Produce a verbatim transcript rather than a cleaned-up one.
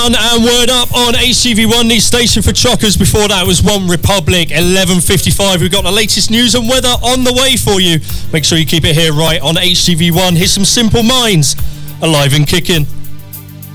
And Word Up on H T V one, the station for chockers. Before that was One Republic, eleven fifty-five. We've got the latest news and weather on the way for you. Make sure you keep it here right on H T V one. Here's some Simple Minds, alive and kicking.